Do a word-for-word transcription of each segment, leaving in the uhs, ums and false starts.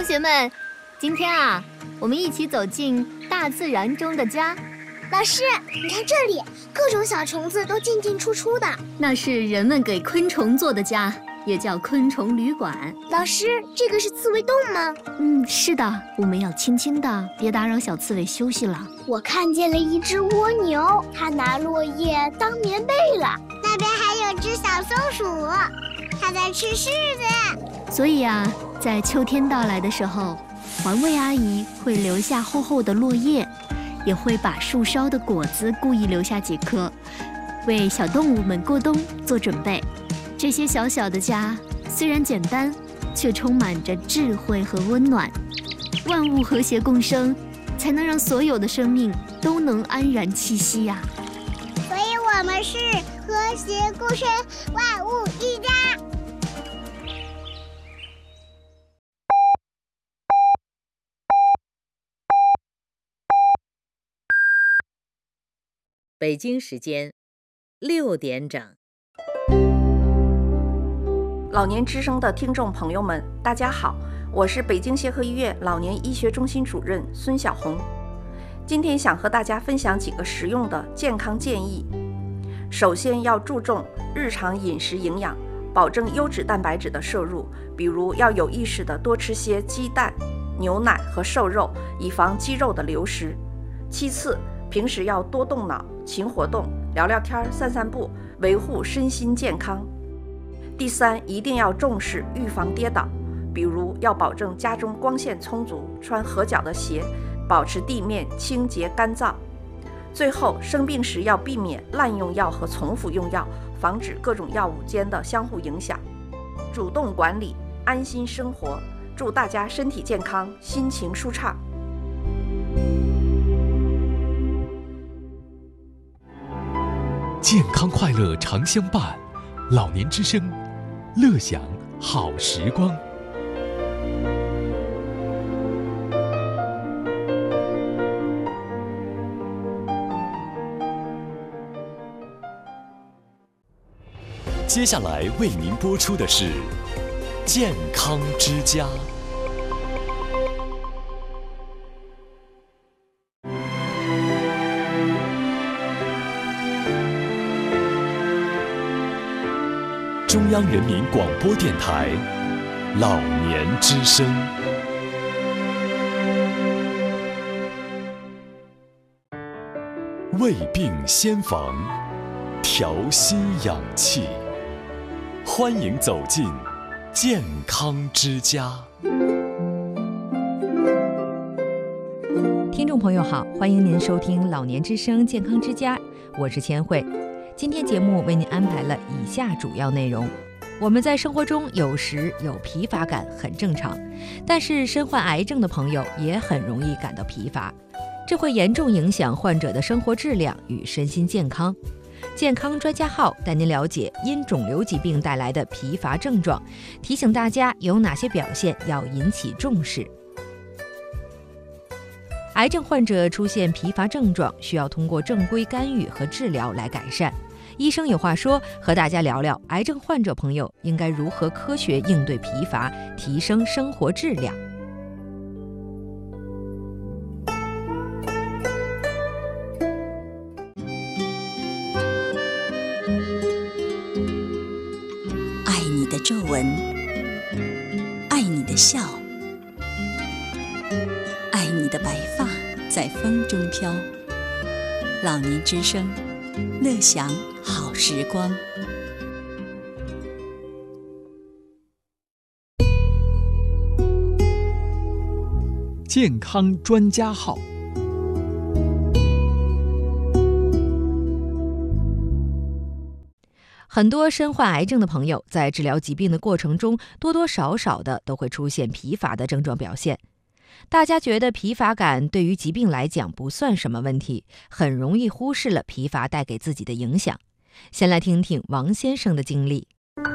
同学们，今天啊，我们一起走进大自然中的家。 老师，你看这里，各种小虫子都进进出出的。 那是人们给昆虫做的家，也叫昆虫旅馆。 老师，这个是刺猬洞吗？ 嗯，是的，我们要轻轻的，别打扰小刺猬休息了。 我看见了一只蜗牛，它拿落叶当棉被了。 那边还有只小松鼠，它在吃柿子。 所以啊，在秋天到来的时候，环卫阿姨会留下厚厚的落叶，也会把树梢的果子故意留下几颗，为小动物们过冬做准备。这些小小的家虽然简单，却充满着智慧和温暖。万物和谐共生，才能让所有的生命都能安然栖息呀、啊。 所以我们是和谐共生，万物一家。 北京时间六点整。 老年之声的听众朋友们，大家好，我是北京协和医院老年医学中心主任孙晓红。今天想和大家分享几个实用的健康建议。首先要注重日常饮食营养，保证优质蛋白质的摄入，比如要有意识地多吃些鸡蛋、牛奶和瘦肉，以防肌肉的流失。其次，平时要多动脑、勤活动，聊聊天、散散步，维护身心健康。第三，一定要重视预防跌倒，比如要保证家中光线充足，穿合脚的鞋，保持地面清洁干燥。最后，生病时要避免滥用药和重复用药，防止各种药物间的相互影响。主动管理，安心生活。祝大家身体健康，心情舒畅。 健康快乐常相伴，老年之声，乐享好时光。接下来为您播出的是《健康之家》。中央人民广播电台老年之声。胃病先防，调心养气。欢迎走进健康之家。 听众朋友好，欢迎您收听老年之声健康之家，我是千惠。今天节目为您安排了以下主要内容。我们在生活中有时有疲乏感很正常，但是身患癌症的朋友也很容易感到疲乏，这会严重影响患者的生活质量与身心健康。健康专家号带您了解因肿瘤疾病带来的疲乏症状，提醒大家有哪些表现要引起重视。癌症患者出现疲乏症状，需要通过正规干预和治疗来改善。医生有话说，和大家聊聊癌症患者朋友应该如何科学应对疲乏，提升生活质量。 爱你的皱纹，爱你的笑，爱你的白发在风中飘。老年之声，乐享好时光。 健康专家号。 很多身患癌症的朋友在治疗疾病的过程中，多多少少的都会出现疲乏的症状表现。大家觉得疲乏感对于疾病来讲不算什么问题，很容易忽视了疲乏带给自己的影响。先来听听王先生的经历。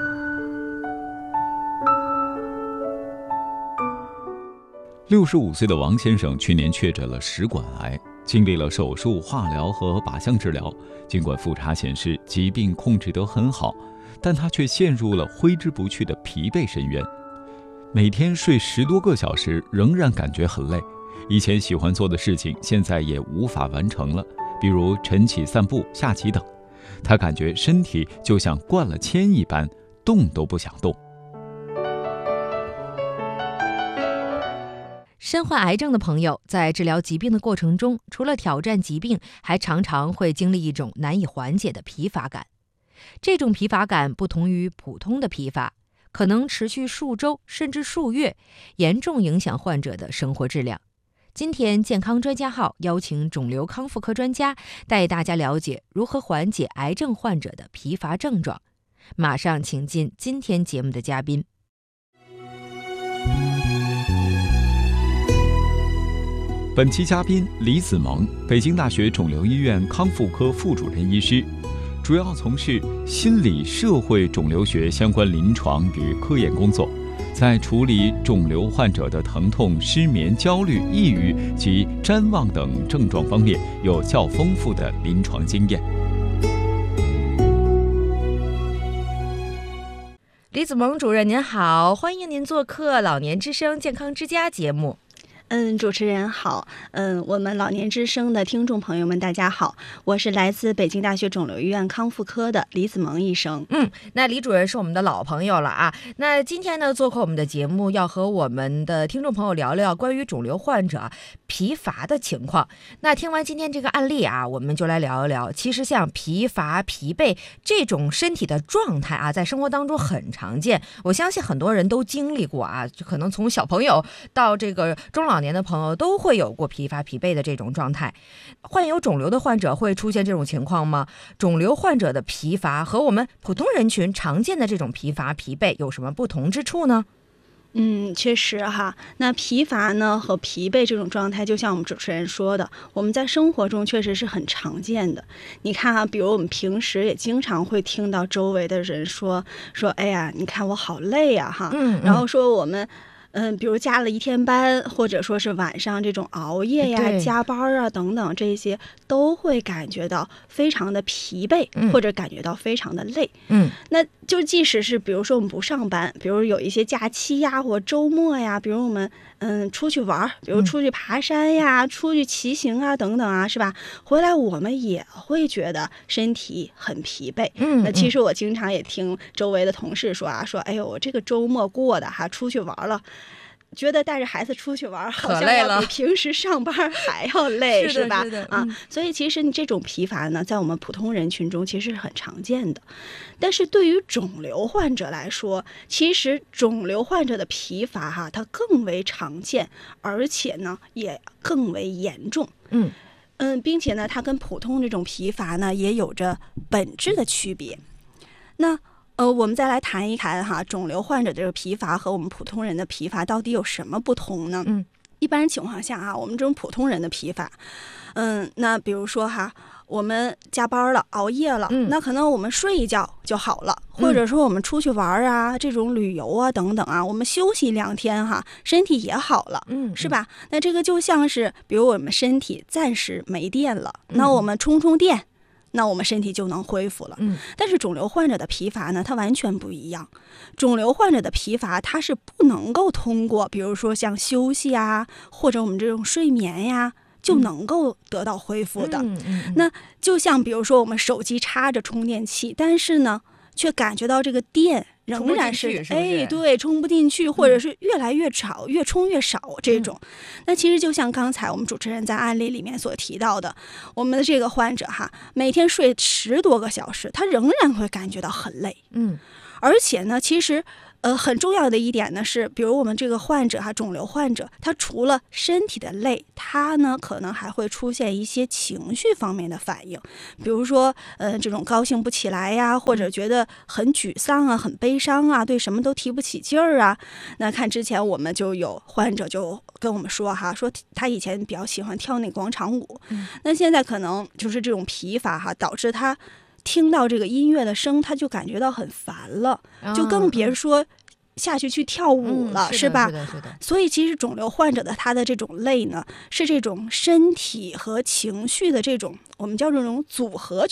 六十五岁的王先生去年确诊了食管癌，经历了手术、化疗和靶向治疗。尽管复查显示疾病控制得很好，但他却陷入了挥之不去的疲惫深渊。 每天睡十多个小时，仍然感觉很累。以前喜欢做的事情，现在也无法完成了，比如晨起、散步、下棋等。他感觉身体就像灌了铅一般，动都不想动。 身患癌症的朋友在治疗疾病的过程中，除了挑战疾病，还常常会经历一种难以缓解的疲乏感。这种疲乏感不同于普通的疲乏，可能持续数周甚至数月，严重影响患者的生活质量。今天健康专家号邀请肿瘤康复科专家带大家了解如何缓解癌症患者的疲乏症状。马上请进今天节目的嘉宾。 本期嘉宾李子萌，北京大学肿瘤医院康复科副主任医师，主要从事心理社会肿瘤学相关临床与科研工作，在处理肿瘤患者的疼痛、失眠、焦虑、抑郁及谵妄等症状方面有较丰富的临床经验。 李子萌主任您好，欢迎您做客老年之声健康之家节目。 嗯，主持人好，嗯，我们老年之声的听众朋友们，大家好，我是来自北京大学肿瘤医院康复科的李子萌医生。 嗯，那李主任是我们的老朋友了啊。那今天呢，做客我们的节目，要和我们的听众朋友聊聊关于肿瘤患者疲乏的情况。那听完今天这个案例啊，我们就来聊一聊，其实像疲乏、疲惫这种身体的状态啊，在生活当中很常见，我相信很多人都经历过啊，就可能从小朋友到这个中老年的朋友都会有过疲乏疲惫的这种状态。患有肿瘤的患者会出现这种情况吗？肿瘤患者的疲乏和我们普通人群常见的这种疲乏疲惫有什么不同之处呢？ 嗯，确实哈，那疲乏呢和疲惫这种状态，就像我们主持人说的，我们在生活中确实是很常见的。你看啊，比如我们平时也经常会听到周围的人说说，哎呀，你看我好累呀哈，嗯嗯然后说我们。嗯，比如加了一天班，或者说是晚上这种熬夜呀、加班啊等等，这些都会感觉到非常的疲惫，嗯、或者感觉到非常的累。嗯，那就即使是比如说我们不上班，比如有一些假期呀或周末呀，比如我们嗯出去玩，比如出去爬山呀、嗯、出去骑行啊等等啊，是吧？回来我们也会觉得身体很疲惫。嗯，那其实我经常也听周围的同事说啊，说哎呦，我这个周末过的哈，出去玩了。觉得带着孩子出去玩好像要比平时上班还要累，是, 是吧？是啊、嗯，所以其实你这种疲乏呢，在我们普通人群中其实是很常见的。但是对于肿瘤患者来说，其实肿瘤患者的疲乏哈，它更为常见，而且呢也更为严重。嗯嗯，并且呢，它跟普通这种疲乏呢也有着本质的区别。那呃，我们再来谈一谈哈，肿瘤患者的这个疲乏和我们普通人的疲乏到底有什么不同呢？嗯，一般情况下啊，我们这种普通人的疲乏，嗯，那比如说哈，我们加班了、熬夜了，嗯、那可能我们睡一觉就好了，嗯、或者说我们出去玩啊，这种旅游啊等等啊，我们休息两天哈，身体也好了，嗯，是吧？那这个就像是，比如我们身体暂时没电了，嗯、那我们充充电。那我们身体就能恢复了。嗯，但是肿瘤患者的疲乏呢，它完全不一样。肿瘤患者的疲乏，它是不能够通过，比如说像休息啊，或者我们这种睡眠呀，就能够得到恢复的。嗯嗯嗯、那就像比如说我们手机插着充电器，但是呢，却感觉到这个电仍然是, 是, 是哎，对，充不进去，或者是越来越少，嗯、越充越少这种。嗯、那其实就像刚才我们主持人在案例里面所提到的，我们的这个患者哈，每天睡十多个小时，他仍然会感觉到很累。嗯，而且呢，其实。呃，很重要的一点呢是，比如我们这个患者哈，肿瘤患者，他除了身体的累，他呢可能还会出现一些情绪方面的反应，比如说呃这种高兴不起来呀，或者觉得很沮丧啊、很悲伤啊，对什么都提不起劲儿啊。那看之前我们就有患者就跟我们说哈，说他以前比较喜欢跳那广场舞，嗯、那现在可能就是这种疲乏哈，导致他。听到这个音乐的声，他就感觉到很烦了，哦、就更别说下去去跳舞了，嗯、是, 是吧？是的，是的。所以其实肿瘤患者的他的这种累呢，是这种身体和情绪的这种我们叫这种组合拳。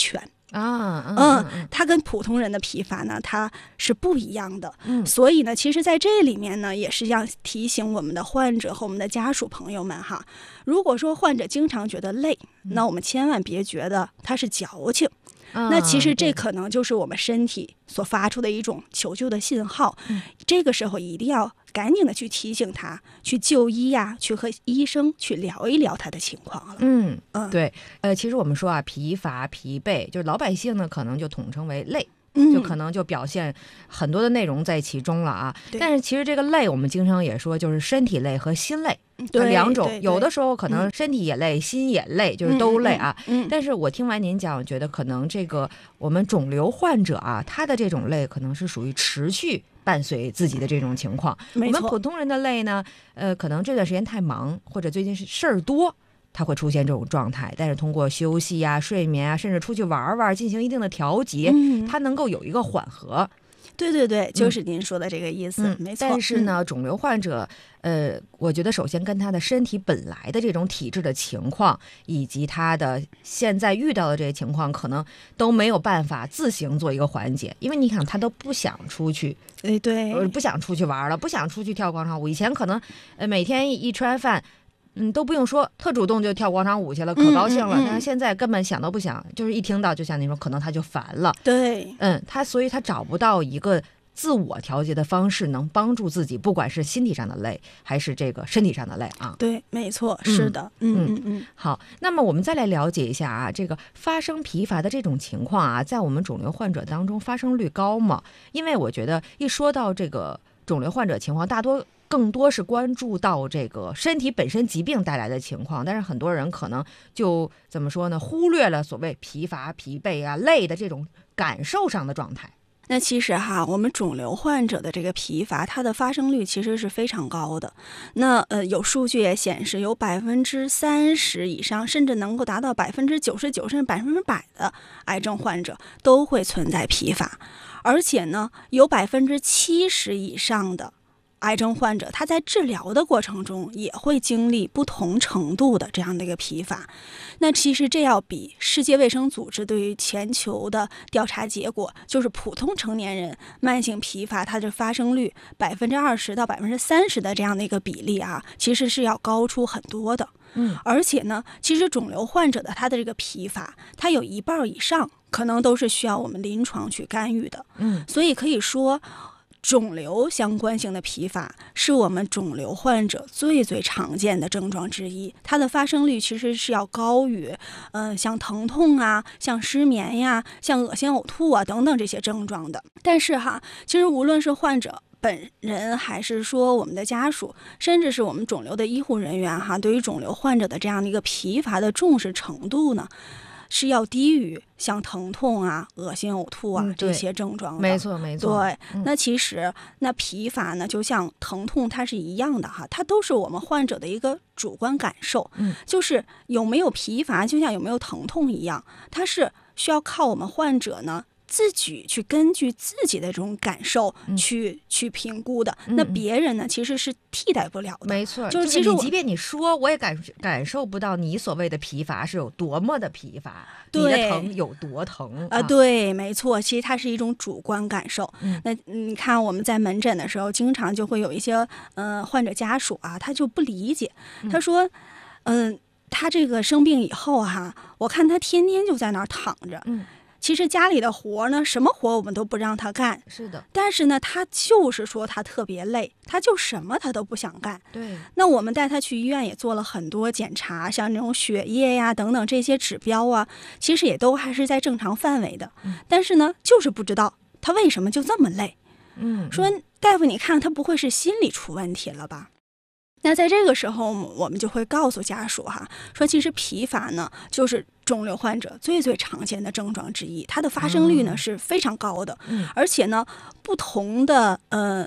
啊，嗯，嗯它跟普通人的疲乏呢，它是不一样的。 嗯， 所以呢，其实在这里面呢，也是要提醒我们的患者和我们的家属朋友们哈，如果说患者经常觉得累， 嗯、 那我们千万别觉得他是矫情。那其实这可能就是我们身体所发出的一种求救的信号， 嗯、 这个时候一定要赶紧的去提醒他去就医呀、啊，去和医生去聊一聊他的情况了。 嗯嗯，对，呃，其实我们说啊，疲乏、疲惫，就是老百姓呢可能就统称为累。就可能就表现很多的内容在其中了啊。但是其实这个累，我们经常也说就是身体累和心累， 对两种。 对对有的时候可能身体也累，嗯、心也累，就是都累啊。 嗯嗯嗯、 但是我听完您讲，我觉得可能这个我们肿瘤患者啊，他的这种累可能是属于持续伴随自己的这种情况。我们普通人的累呢，呃，可能这段时间太忙，或者最近是事儿多。它会出现这种状态，但是通过休息啊、睡眠啊，甚至出去玩玩，进行一定的调节，嗯、它能够有一个缓和。 对对对，就是您说的这个意思， 嗯、 没错。 但是呢，肿瘤患者，呃，我觉得首先跟他的身体本来的这种体质的情况，以及他的现在遇到的这些情况，可能都没有办法自行做一个缓解，因为你看他都不想出去， 对对， 呃，不想出去玩了，不想出去跳广场舞。以前可能，呃，每天一吃完饭。嗯，都不用说，特主动就跳广场舞去了，可高兴了。嗯嗯嗯、但是现在根本想都不想，就是一听到，就像您说，可能他就烦了。 对， 嗯，他所以他找不到一个自我调节的方式，能帮助自己，不管是心理上的累，还是这个身体上的累啊。 对，没错，是的。嗯嗯 嗯, 嗯。 好，那么我们再来了解一下啊，这个发生疲乏的这种情况啊，在我们肿瘤患者当中发生率高吗？因为我觉得一说到这个肿瘤患者情况，大多。更多是关注到这个身体本身疾病带来的情况，但是很多人可能就怎么说呢，忽略了所谓疲乏、疲惫啊、累的这种感受上的状态。 那其实哈，我们肿瘤患者的这个疲乏，它的发生率其实是非常高的。那呃，有数据也显示，有百分之三十以上，甚至能够达到百分之九十九甚至百分之百的癌症患者都会存在疲乏，而且呢，有百分之七十以上的。癌症患者他在治疗的过程中也会经历不同程度的这样的一个疲乏，那其实这要比世界卫生组织对于全球的调查结果，就是普通成年人慢性疲乏它的发生率百分之二十到百分之三十的这样的一个比例啊，其实是要高出很多的。 嗯， 而且呢，其实肿瘤患者的他的这个疲乏，他有一半以上可能都是需要我们临床去干预的。 嗯， 所以可以说。肿瘤相关性的疲乏是我们肿瘤患者最最常见的症状之一，它的发生率其实是要高于，嗯、呃，像疼痛啊、像失眠呀、像恶心呕吐啊等等这些症状的。但是哈，其实无论是患者本人，还是说我们的家属，甚至是我们肿瘤的医护人员哈，对于肿瘤患者的这样的一个疲乏的重视程度呢，是要低于像疼痛啊、恶心呕吐啊、嗯、这些症状的。 没错没错。 对、嗯，那其实那疲乏呢，就像疼痛它是一样的哈，它都是我们患者的一个主观感受。 嗯， 就是有没有疲乏，就像有没有疼痛一样，它是需要靠我们患者呢。自己去根据自己的这种感受去、嗯、去评估的，那别人呢其实是替代不了的。 没错， 就是其实你即便你说，我也感感受不到你所谓的疲乏是有多么的疲乏，你的疼有多疼啊、呃？对，没错，其实它是一种主观感受。 嗯、 那你看我们在门诊的时候，经常就会有一些呃患者家属啊，他就不理解，他说，嗯、呃，他这个生病以后哈、啊，我看他天天就在那儿躺着。 嗯。 其实家里的活呢，什么活我们都不让他干， 是的。 但是呢，他就是说他特别累，他就什么他都不想干。 对。 那我们带他去医院也做了很多检查，像这种血液呀等等这些指标啊，其实也都还是在正常范围的。 嗯、 但是呢，就是不知道他为什么就这么累。 嗯。 说大夫，你看他不会是心理出问题了吧？那在这个时候，我们就会告诉家属哈，说其实疲乏呢，就是肿瘤患者最最常见的症状之一，它的发生率呢、嗯、是非常高的， 嗯、 而且呢，不同的呃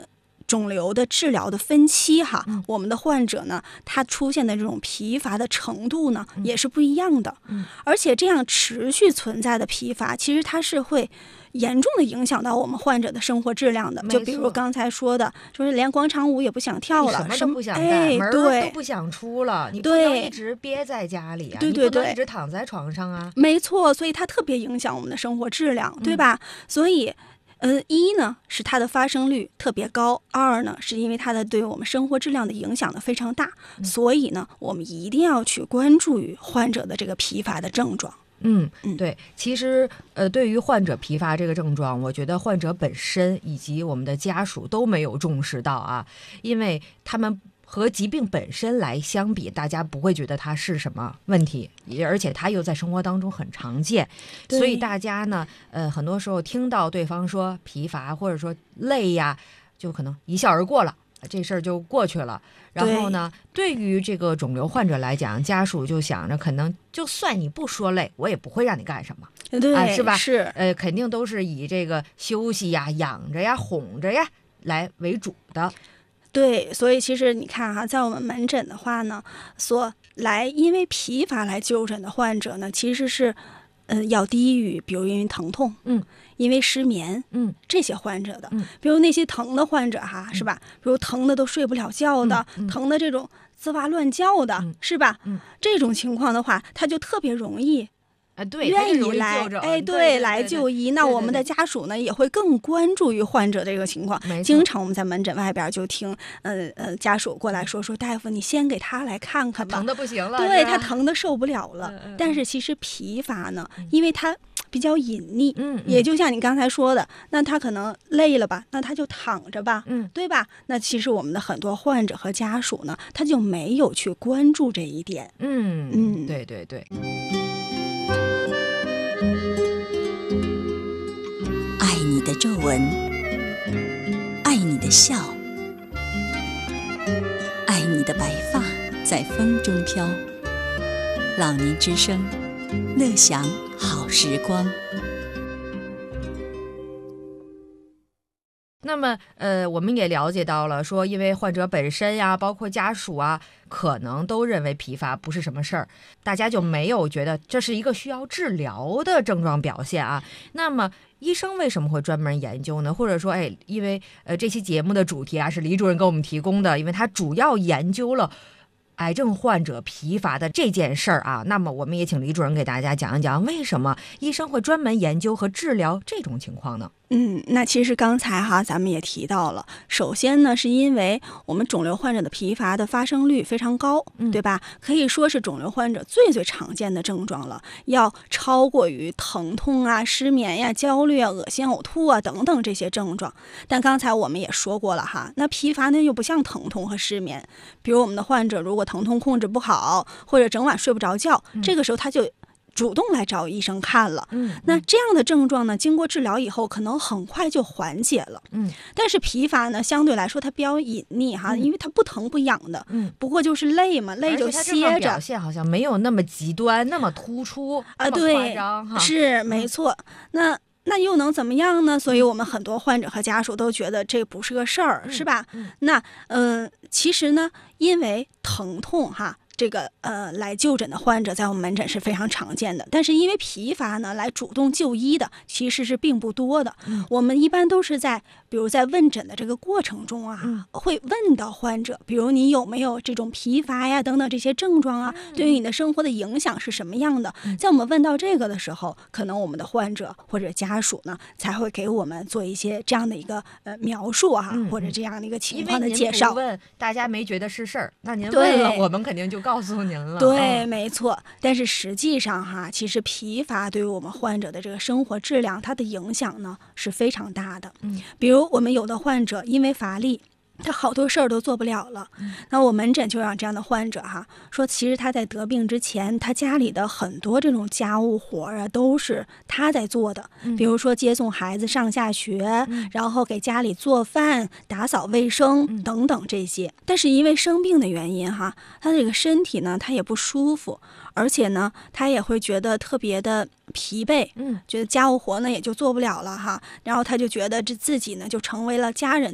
肿瘤的治疗的分期哈， 嗯、 我们的患者呢，他出现的这种疲乏的程度呢，嗯、也是不一样的。 嗯， 而且这样持续存在的疲乏，其实它是会严重的影响到我们患者的生活质量的。就比如刚才说的，就是连广场舞也不想跳了， 什么都不想干， 哎、 门对都不想出了，你不能一直憋在家里啊， 对对对， 你不能一直躺在床上啊。 没错，所以它特别影响我们的生活质量，对吧？嗯、所以。呃，一呢是它的发生率特别高，二呢是因为它的对我们生活质量的影响呢非常大， 嗯、 所以呢我们一定要去关注于患者的这个疲乏的症状。 嗯嗯，对，其实呃，对于患者疲乏这个症状，我觉得患者本身以及我们的家属都没有重视到啊，因为他们和疾病本身来相比，大家不会觉得它是什么问题，而且它又在生活当中很常见，所以大家呢，呃，很多时候听到对方说疲乏或者说累呀，就可能一笑而过了，这事儿就过去了。然后呢，对于这个肿瘤患者来讲，家属就想着，可能就算你不说累，我也不会让你干什么， 对， 啊、是吧？ 是， 呃，肯定都是以这个休息呀、养着呀、哄着呀来为主的。 对，所以其实你看哈，在我们门诊的话呢，所来因为疲乏来就诊的患者呢，其实是，呃，要低于，比如因为疼痛， 嗯， 因为失眠， 嗯， 这些患者的， 嗯， 比如那些疼的患者哈，嗯、是吧？比如疼的都睡不了觉的， 嗯嗯、 疼的这种滋哇乱叫的， 嗯、 是吧？ 嗯， 这种情况的话，他就特别容易。 啊，对， 愿意来，哎， 对，对对对来就医。那我们的家属呢，也会更关注于患者这个情况。经常我们在门诊外边就听，呃呃，家属过来说说，大夫，你先给他来看看吧， 疼的不行了， 对他疼的受不了了。 嗯嗯、 但是其实疲乏呢，因为他比较隐匿， 嗯，嗯也就像你刚才说的，那他可能累了吧，那他就躺着吧， 嗯， 对吧？那其实我们的很多患者和家属呢，他就没有去关注这一点。 嗯嗯，对对对。 爱你的皱纹，爱你的笑，爱你的白发在风中飘。老年之声，乐享好时光。 那么，呃，我们也了解到了，说因为患者本身呀，包括家属啊，可能都认为疲乏不是什么事儿，大家就没有觉得这是一个需要治疗的症状表现啊。那么，医生为什么会专门研究呢？或者说，哎，因为呃，这期节目的主题啊是李主任给我们提供的，因为他主要研究了癌症患者疲乏的这件事儿啊。那么，我们也请李主任给大家讲一讲，为什么医生会专门研究和治疗这种情况呢？ 嗯，那其实刚才哈咱们也提到了，首先呢是因为我们肿瘤患者的疲乏的发生率非常高， 嗯、 对吧？可以说是肿瘤患者最最常见的症状了，要超过于疼痛啊、失眠呀、焦虑啊、恶心、呕吐啊等等这些症状。但刚才我们也说过了哈，那疲乏呢又不像疼痛和失眠，比如我们的患者如果疼痛控制不好，或者整晚睡不着觉， 嗯、 这个时候他就主动来找医生看了， 嗯， 那这样的症状呢，经过治疗以后，可能很快就缓解了， 嗯， 但是疲乏呢，相对来说它比较隐匿哈， 嗯、 因为它不疼不痒的， 嗯， 不过就是累嘛，累就歇着， 表现好像没有那么极端，那么突出啊， 对， 是没错，嗯、那。那又能怎么样呢？所以我们很多患者和家属都觉得这不是个事儿， 嗯、 是吧？ 嗯、 那嗯、呃，其实呢，因为疼痛哈。这个呃，来就诊的患者在我们门诊是非常常见的，但是因为疲乏呢，来主动就医的其实是并不多的。 嗯、 我们一般都是在，比如在问诊的这个过程中啊， 嗯、 会问到患者，比如你有没有这种疲乏呀等等这些症状啊， 嗯、 对于你的生活的影响是什么样的？ 嗯、 在我们问到这个的时候，可能我们的患者或者家属呢，才会给我们做一些这样的一个呃描述啊， 嗯、 或者这样的一个情况的介绍。 因为您不问，大家没觉得是事儿，那您问了，我们肯定就告诉您了。 对，没错。但是实际上哈，其实疲乏对于我们患者的这个生活质量，它的影响呢是非常大的。 嗯， 比如我们有的患者因为乏力，他好多事儿都做不了了。 嗯、 那我门诊就让这样的患者哈说，其实他在得病之前，他家里的很多这种家务活啊，都是他在做的。 嗯、 比如说接送孩子上下学， 嗯、 然后给家里做饭、打扫卫生、 嗯、 等等这些。但是因为生病的原因哈，他这个身体呢，他也不舒服，而且呢，他也会觉得特别的疲惫， 嗯， 觉得家务活呢也就做不了了哈，然后他就觉得这自己呢就成为了家人的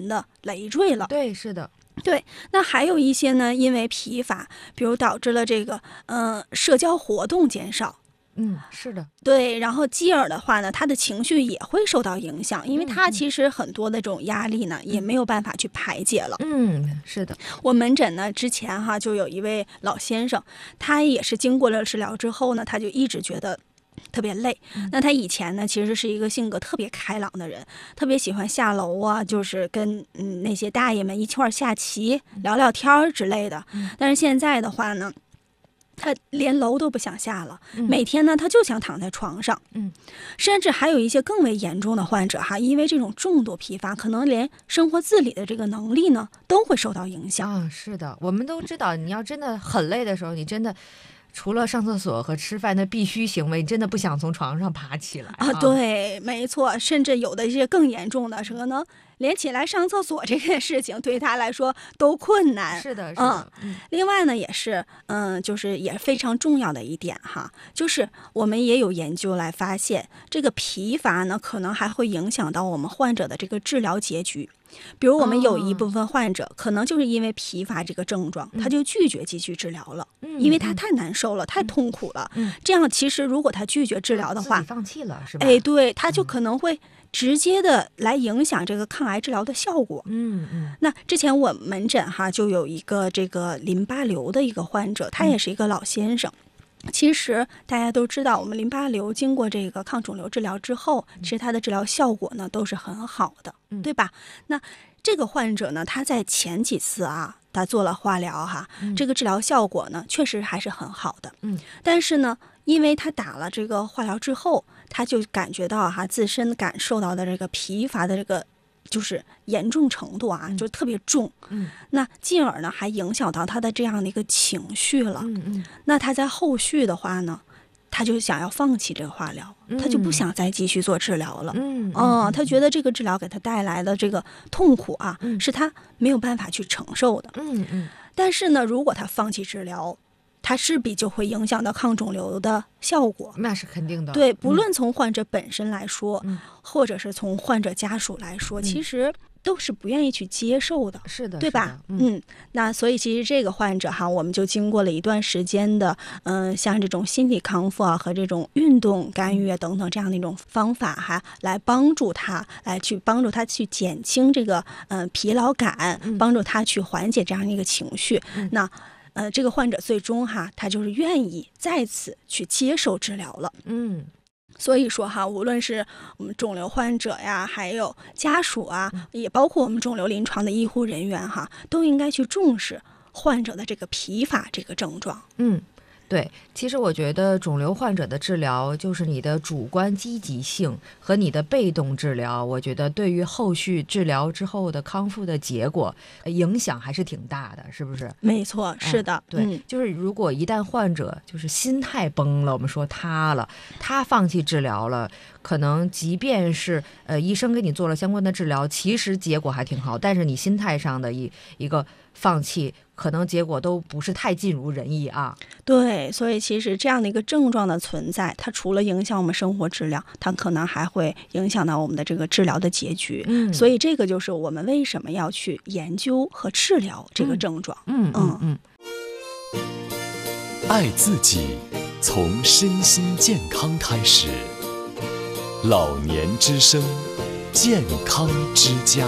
累赘了。 对，是的。 对，那还有一些呢，因为疲乏，比如导致了这个嗯、呃、社交活动减少。 嗯，是的， 对，然后继而的话呢，他的情绪也会受到影响，因为他其实很多的这种压力呢，嗯、也没有办法去排解了。 嗯，是的。 我门诊呢之前哈就有一位老先生，他也是经过了治疗之后呢，他就一直觉得特别累。那他以前呢，其实是一个性格特别开朗的人，特别喜欢下楼啊，就是跟嗯那些大爷们一块儿下棋、聊聊天儿之类的。但是现在的话呢，他连楼都不想下了， 嗯、 每天呢他就想躺在床上。 嗯， 甚至还有一些更为严重的患者哈，因为这种重度疲乏，可能连生活自理的这个能力呢都会受到影响。 啊，是的，我们都知道，你要真的很累的时候，你真的除了上厕所和吃饭的必须行为，你真的不想从床上爬起来啊。 啊，对，没错，甚至有的一些更严重的，可能连起来上厕所这件事情对他来说都困难。 是的，是的。 嗯，另外呢，也是，嗯，就是也非常重要的一点哈，就是我们也有研究来发现，这个疲乏呢，可能还会影响到我们患者的这个治疗结局。比如我们有一部分患者，可能就是因为疲乏这个症状，他就拒绝继续治疗了， 嗯、 因为他太难受了，嗯、太痛苦了。 嗯， 这样其实如果他拒绝治疗的话， 自己放弃了是吧？ 哎，对，他就可能会直接的来影响这个抗癌治疗的效果。 嗯嗯。 那之前我门诊哈就有一个这个淋巴瘤的一个患者，他也是一个老先生。嗯、其实大家都知道，我们淋巴瘤经过这个抗肿瘤治疗之后，其实它的治疗效果呢都是很好的， 嗯、 对吧？那这个患者呢，他在前几次啊，他做了化疗哈， 嗯、 这个治疗效果呢确实还是很好的。 嗯， 但是呢，因为他打了这个化疗之后，他就感觉到哈自身感受到的这个疲乏的这个就是严重程度啊， 嗯、 就特别重。 嗯， 那进而呢还影响到他的这样的一个情绪了。 嗯嗯， 那他在后续的话呢，他就想要放弃这个化疗， 嗯、 他就不想再继续做治疗了。 嗯， 哦、嗯，他觉得这个治疗给他带来的这个痛苦啊， 嗯、 是他没有办法去承受的。 嗯嗯， 但是呢，如果他放弃治疗，它势必就会影响到抗肿瘤的效果， 那是肯定的。 对，不论从患者本身来说， 嗯、 或者是从患者家属来说， 嗯、 其实都是不愿意去接受的。 是的， 对吧？ 嗯, 嗯，那所以其实这个患者哈，我们就经过了一段时间的，嗯、呃，像这种心理康复啊和这种运动干预啊等等这样的一种方法哈，来帮助他，来去帮助他去减轻这个嗯、呃、疲劳感， 嗯、 帮助他去缓解这样一个情绪。 嗯、 那。呃，这个患者最终哈，他就是愿意再次去接受治疗了。 嗯， 所以说哈，无论是我们肿瘤患者呀，还有家属啊，嗯、也包括我们肿瘤临床的医护人员哈，都应该去重视患者的这个疲乏这个症状。 嗯。对，其实我觉得肿瘤患者的治疗就是你的主观积极性和你的被动治疗，我觉得对于后续治疗之后的康复的结果影响还是挺大的，是不是？ 没错，是的。 嗯、对、 嗯， 就是如果一旦患者就是心态崩了，我们说塌了，他放弃治疗了，可能即便是呃医生给你做了相关的治疗，其实结果还挺好，但是你心态上的一一个放弃，可能结果都不是太尽如人意啊。 对，所以其实这样的一个症状的存在，它除了影响我们生活质量，它可能还会影响到我们的这个治疗的结局。 嗯， 所以这个就是我们为什么要去研究和治疗这个症状。 嗯嗯嗯。 嗯爱自己，从身心健康开始。老年之声，健康之家。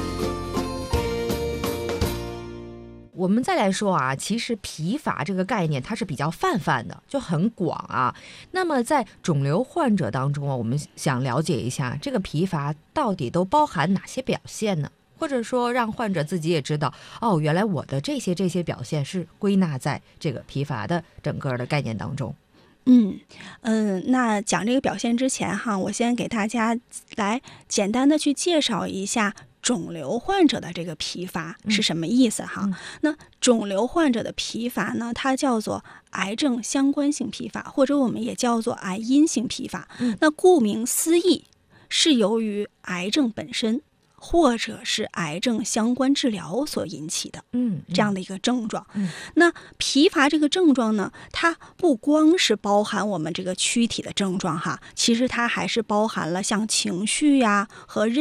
我们再来说啊，其实疲乏这个概念它是比较泛泛的，就很广啊。那么在肿瘤患者当中啊，我们想了解一下这个疲乏到底都包含哪些表现呢？或者说让患者自己也知道，哦，原来我的这些这些表现是归纳在这个疲乏的整个的概念当中。 嗯嗯，那讲这个表现之前哈，我先给大家来简单的去介绍一下肿瘤患者的这个疲乏是什么意思哈。 嗯、 那肿瘤患者的疲乏呢，它叫做癌症相关性疲乏，或者我们也叫做癌因性疲乏。 嗯、 那顾名思义，是由于癌症本身，或者是癌症相关治疗所引起的， 嗯， 这样的一个症状。 嗯， 那疲乏这个症状呢，它不光是包含我们这个躯体的症状哈，其实它还是包含了像情绪呀和认